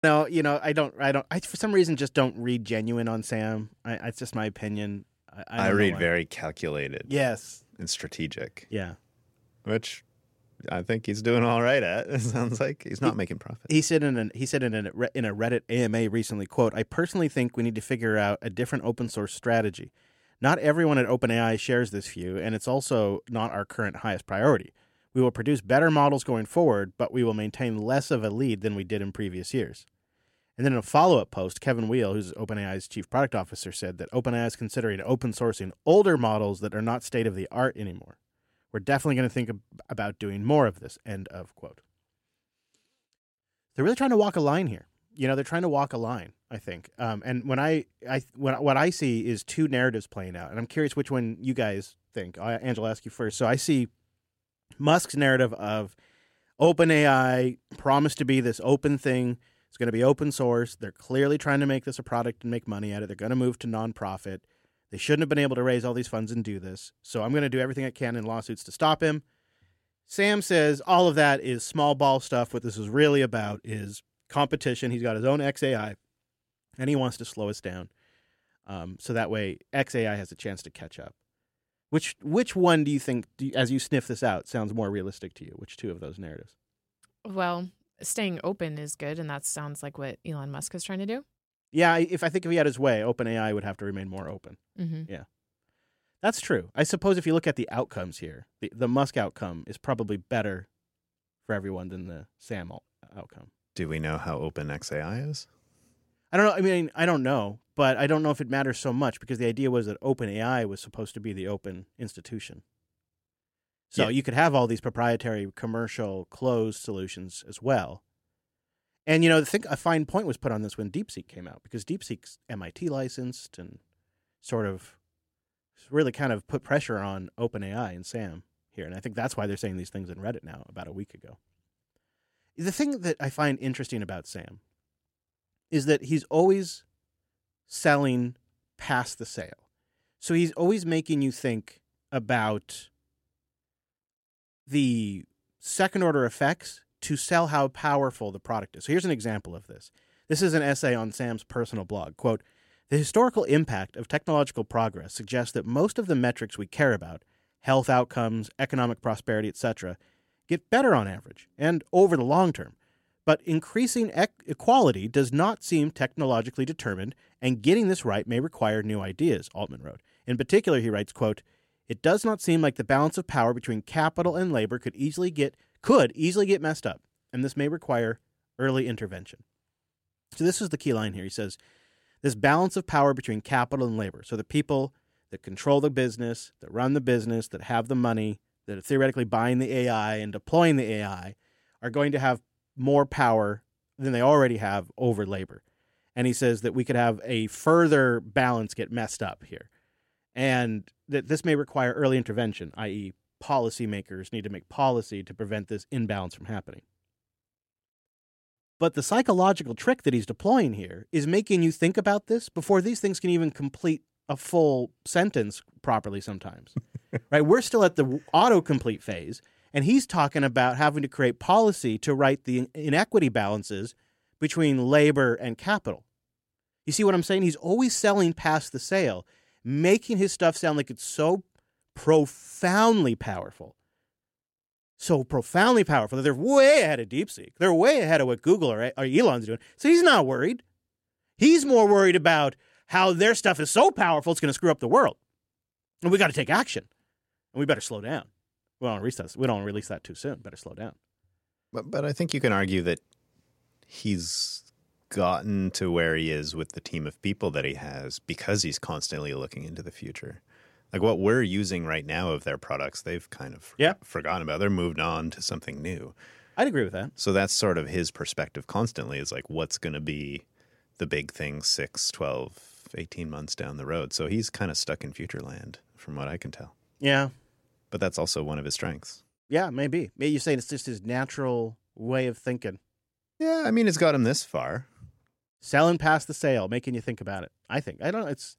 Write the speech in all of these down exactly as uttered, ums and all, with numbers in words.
No, you know, I don't, I don't, I for some reason just don't read genuine on Sam. I, it's just my opinion. I, I, I don't read know very calculated. Yes. And strategic. Yeah. Which I think he's doing all right at. It sounds like he's not he, making profit. He said in an, he said in a, in a Reddit A M A recently, quote, I personally think we need to figure out a different open source strategy. Not everyone at OpenAI shares this view, and it's also not our current highest priority. We will produce better models going forward, but we will maintain less of a lead than we did in previous years. And then in a follow-up post, Kevin Weil, who's OpenAI's chief product officer, said that OpenAI is considering open sourcing older models that are not state-of-the-art anymore. We're definitely going to think about doing more of this, end of quote. They're really trying to walk a line here. You know, they're trying to walk a line, I think. Um, and when I, I when, what I see is two narratives playing out, and I'm curious which one you guys think. I, Angela, I'll ask you first. So I see Musk's narrative of OpenAI promised to be this open thing. It's going to be open source. They're clearly trying to make this a product and make money at it. They're going to move to nonprofit. They shouldn't have been able to raise all these funds and do this. So I'm going to do everything I can in lawsuits to stop him. Sam says all of that is small ball stuff. What this is really about is competition. He's got his own X A I, and he wants to slow us down. Um, so that way X A I has a chance to catch up. Which which one do you think, do you, as you sniff this out, sounds more realistic to you? Which two of those narratives? Well, staying open is good, and that sounds like what Elon Musk is trying to do. Yeah, if I think if he had his way, OpenAI would have to remain more open. Mm-hmm. Yeah, that's true. I suppose if you look at the outcomes here, the, the Musk outcome is probably better for everyone than the Sam outcome. Do we know how open X A I is? I don't know. I mean, I don't know, but I don't know if it matters so much because the idea was that OpenAI was supposed to be the open institution. So yeah. you could have all these proprietary, commercial, closed solutions as well. And, you know, I think a fine point was put on this when DeepSeek came out because DeepSeek's M I T licensed and sort of really kind of put pressure on OpenAI and Sam here. And I think that's why they're saying these things in Reddit now about a week ago. The thing that I find interesting about Sam is that he's always selling past the sale. So he's always making you think about the second order effects to sell how powerful the product is. So here's an example of this. This is an essay on Sam's personal blog. Quote, the historical impact of technological progress suggests that most of the metrics we care about, health outcomes, economic prosperity, et cetera, get better on average and over the long term. But increasing e- equality does not seem technologically determined, and getting this right may require new ideas, Altman wrote. In particular, he writes, quote, it does not seem like the balance of power between capital and labor could easily get could easily get messed up, and this may require early intervention. So this is the key line here. He says, this balance of power between capital and labor, so the people that control the business, that run the business, that have the money, that are theoretically buying the A I and deploying the A I, are going to have more power than they already have over labor. And he says that we could have a further balance get messed up here. And that this may require early intervention, that is policymakers need to make policy to prevent this imbalance from happening. But the psychological trick that he's deploying here is making you think about this before these things can even complete a full sentence properly sometimes. Right? We're still at the autocomplete phase, and he's talking about having to create policy to right the inequity balances between labor and capital. You see what I'm saying? He's always selling past the sale, making his stuff sound like it's so profoundly powerful. So profoundly powerful that they're way ahead of DeepSeek. They're way ahead of what Google or, or Elon's doing. So he's not worried. He's more worried about how their stuff is so powerful it's going to screw up the world. And we got to take action. And we better slow down. We don't release that, we don't release that too soon. Better slow down. But, but I think you can argue that he's gotten to where he is with the team of people that he has because he's constantly looking into the future. Like what we're using right now of their products, they've kind of yeah. forgotten about. They're moved on to something new. I'd agree with that. So that's sort of his perspective constantly is like what's going to be the big thing six, twelve, eighteen months down the road. So he's kind of stuck in future land from what I can tell. Yeah. But that's also one of his strengths. Yeah, maybe. Maybe you're saying it's just his natural way of thinking. Yeah, I mean, it's got him this far. Selling past the sale, making you think about it. I think. I don't know. It's,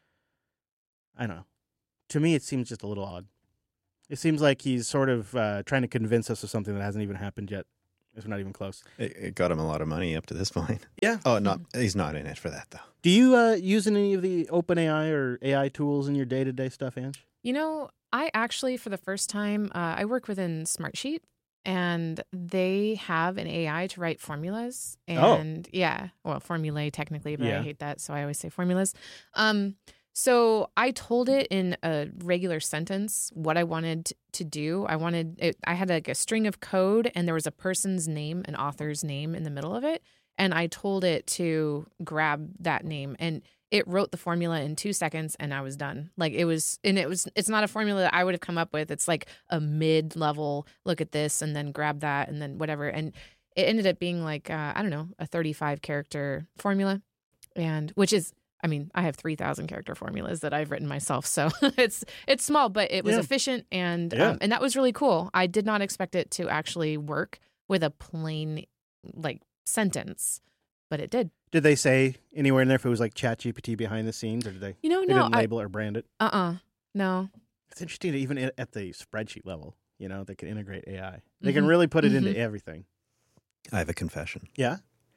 I don't know. To me, it seems just a little odd. It seems like he's sort of uh, trying to convince us of something that hasn't even happened yet. It's not even close. It, it got him a lot of money up to this point. Yeah. Oh, not he's not in it for that though. Do you uh, use any of the OpenAI or A I tools in your day to day stuff, Ange? You know, I actually, for the first time, uh, I work within Smartsheet, and they have an A I to write formulas. And yeah, well, formulae technically, but Yeah. I hate that, so I always say formulas. Um, so I told it in a regular sentence what I wanted to do. I wanted it, I had like a string of code, and there was a person's name, an author's name in the middle of it, and I told it to grab that name, and it wrote the formula in two seconds, and I was done. Like it was, and it was. It's not a formula that I would have come up with. It's like a mid-level look at this, and then grab that, and then whatever. And it ended up being like uh, I don't know, a thirty-five character formula, and which is. I mean, I have three thousand character formulas that I've written myself, so it's it's small, but it was Yeah. efficient, and Yeah. um, and that was really cool. I did not expect it to actually work with a plain like sentence, but it did. Did they say anywhere in there if it was like ChatGPT behind the scenes, or did they? You know, They no, didn't I, label it or brand it. uh-uh, no. It's interesting that even i- at the spreadsheet level, you know, they can integrate A I. They can Mhm. really put it Mhm. into everything. I have a confession. Yeah.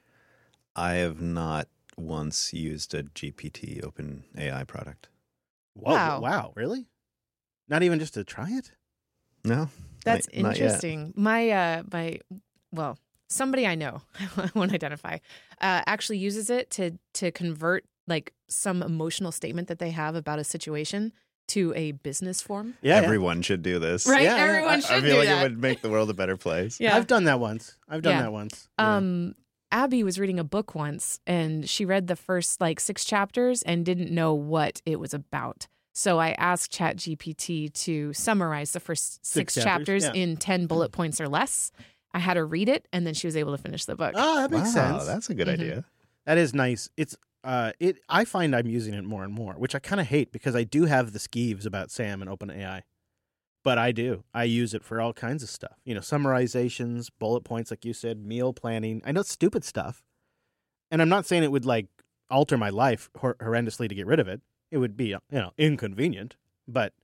I have not once used a G P T Open A I product. Whoa, Wow. wow, really? Not even just to try it? No, That's not- not yet. interesting. My uh my well, somebody I know, I won't identify, uh, actually uses it to to convert like some emotional statement that they have about a situation to a business form. Yeah, yeah. Everyone should do this. Right? Yeah, yeah. Everyone I, should I feel do like that. it would make the world a better place. Yeah. I've done that once. I've done Yeah. that once. Yeah. Um Abby was reading a book once, and she read the first like six chapters and didn't know what it was about. So I asked ChatGPT to summarize the first six, Six chapters, chapters yeah. in ten bullet points or less. I had her read it, and then she was able to finish the book. Oh, that makes Wow, sense. that's a good Mhm. idea. That is nice. It's uh, it. I find I'm using it more and more, which I kind of hate because I do have the skeeves about Sam and OpenAI, but I do. I use it for all kinds of stuff. You know, summarizations, bullet points, like you said, meal planning. I know it's stupid stuff, and I'm not saying it would like alter my life hor- horrendously to get rid of it. It would be, you know, inconvenient, but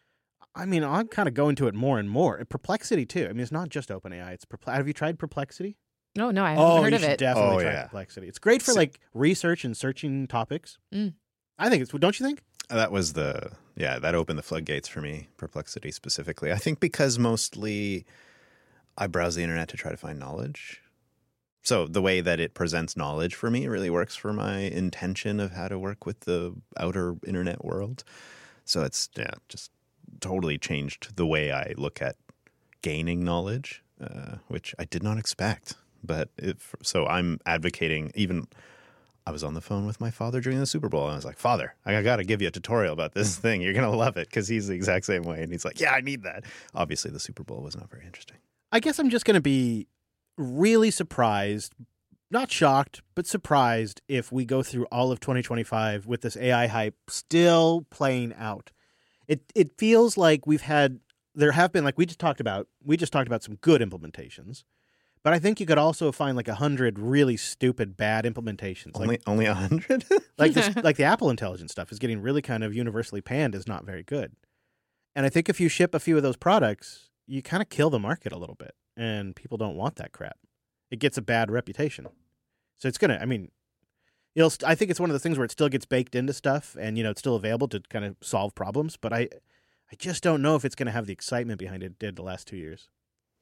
I mean, I'm kind of going to it more and more. And Perplexity too. I mean, it's not just OpenAI. It's Perplex. Have you tried Perplexity? No, no, I haven't Oh, heard you of should it. definitely Oh, try yeah. Perplexity. It's great for So- like research and searching topics. Mm. I think it's. Don't you think? That was the, yeah, that opened the floodgates for me, Perplexity specifically. I think because mostly I browse the internet to try to find knowledge. So the way that it presents knowledge for me really works for my intention of how to work with the outer internet world. So it's, yeah, just totally changed the way I look at gaining knowledge, uh, which I did not expect. But if, so I'm advocating even... I was on the phone with my father during the Super Bowl, and I was like, Father, I got to give you a tutorial about this thing. You're going to love it, because he's the exact same way. And he's like, yeah, I need that. Obviously, the Super Bowl was not very interesting. I guess I'm just going to be really surprised, not shocked, but surprised if we go through all of twenty twenty-five with this A I hype still playing out. It it feels like we've had, there have been, like we just talked about, we just talked about some good implementations. But I think you could also find like a hundred really stupid, bad implementations. Like, Only only a hundred? like this, like the Apple Intelligence stuff is getting really kind of universally panned as not very good. And I think if you ship a few of those products, you kind of kill the market a little bit, and people don't want that crap. It gets a bad reputation. So it's gonna. I mean, it'll. st- I think it's one of the things where it still gets baked into stuff, and you know it's still available to kind of solve problems. But I, I just don't know if it's gonna have the excitement behind it it did the last two years.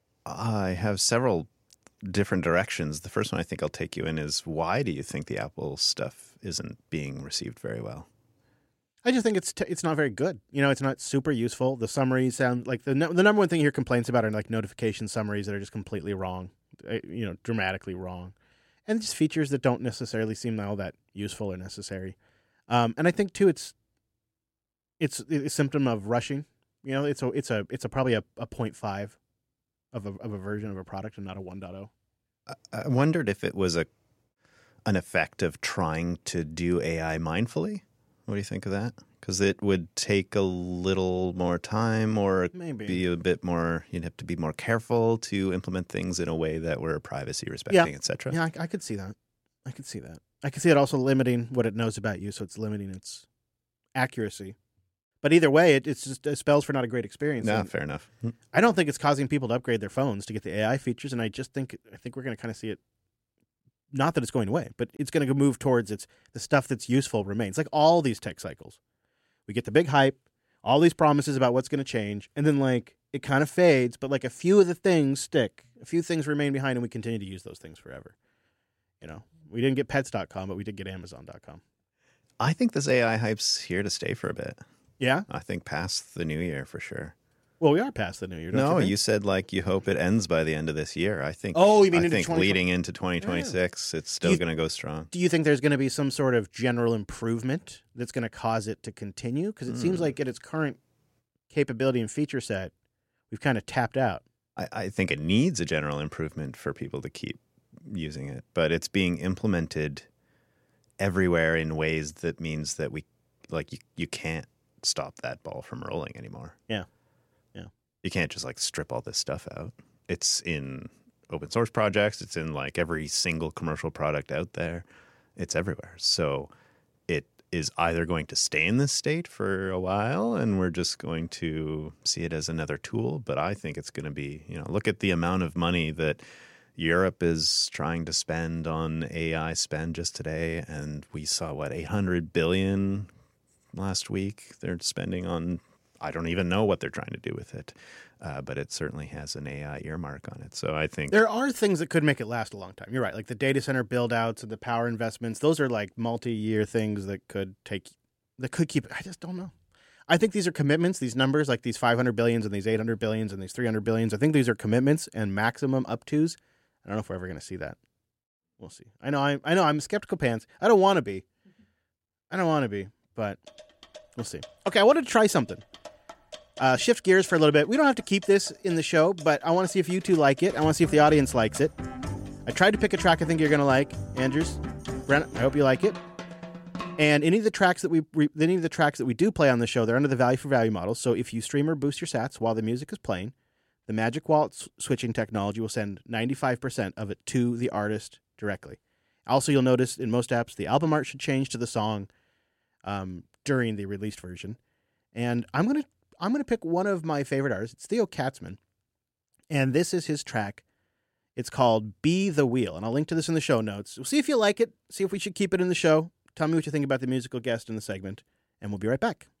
I have several different directions. The first one I think I'll take you in is, why do you think the Apple stuff isn't being received very well? I just think it's t- it's not very good. You know, it's not super useful. The summaries sound like the no- the number one thing you hear complaints about are like notification summaries that are just completely wrong, uh, you know, dramatically wrong, and just features that don't necessarily seem all that useful or necessary. Um, and I think too, it's it's a symptom of rushing. You know, it's a it's a it's a probably a, a point five of a of a version of a product and not a one point oh. I- I wondered if it was a an effect of trying to do A I mindfully. What do you think of that? Because it would take a little more time, or Maybe. be a bit more, you'd have to be more careful to implement things in a way that were privacy respecting, et cetera. Yeah, I, I could see that. I could see that. I could see it also limiting what it knows about you, so it's limiting its accuracy. But either way, it, it's just it spells for not a great experience. No, And fair enough. I don't think it's causing people to upgrade their phones to get the A I features, and I just think I think we're going to kind of see it. Not that it's going away, but it's going to move towards its the stuff that's useful remains. Like all these tech cycles, we get the big hype, all these promises about what's going to change, and then like it kind of fades. But like a few of the things stick, a few things remain behind, and we continue to use those things forever. You know, we didn't get pets dot com, but we did get amazon dot com. I think this A I hype's here to stay for a bit. Yeah. I think past the new year for sure. Well, we are past the new year. Don't No, you, think? you said like you hope it ends by the end of this year. I think. Oh, you mean I into think twenty twenty leading into twenty twenty-six, it's still you- going to go strong. Do you think there's going to be some sort of general improvement that's going to cause it to continue? Because it Hmm. seems like at its current capability and feature set, we've kind of tapped out. I, I think it needs a general improvement for people to keep using it, but it's being implemented everywhere in ways that means that we like you, you can't stop that ball from rolling anymore. Yeah. Yeah. You can't just like strip all this stuff out. It's in open source projects, it's in like every single commercial product out there. It's everywhere. So it is either going to stay in this state for a while and we're just going to see it as another tool, but I think it's going to be, you know, look at the amount of money that Europe is trying to spend on A I spend just today, and we saw what eight hundred billion last week they're spending on. I don't even know what they're trying to do with it, uh, but it certainly has an A I earmark on it. So I think There are things that could make it last a long time. You're right. Like the data center build outs and the power investments, those are like multi-year things that could take, that could keep, I just don't know. I think these are commitments, these numbers, like these five hundred billions and these eight hundred billions and these three hundred billions. I think these are commitments and maximum up tos. I don't know if we're ever going to see that. We'll see. I know I'm, I know I'm skeptical pants. I don't want to be. I don't want to be, but we'll see. Okay, I wanted to try something. Uh, shift gears for a little bit. We don't have to keep this in the show, but I want to see if you two like it. I want to see if the audience likes it. I tried to pick a track I think you're going to like. Andrews, Brent, I hope you like it. And any of the tracks that we any of the tracks that we do play on the show, they're under the value for value model. So if you stream or boost your sats while the music is playing, the Magic Wallet s- switching technology will send ninety-five percent of it to the artist directly. Also, you'll notice in most apps, the album art should change to the song um, during the released version. And I'm gonna I'm gonna pick one of my favorite artists. It's Theo Katzman, and this is his track. It's called "Be the Wheel," and I'll link to this in the show notes. We'll see if you like it. See if we should keep it in the show. Tell me what you think about the musical guest in the segment, and we'll be right back.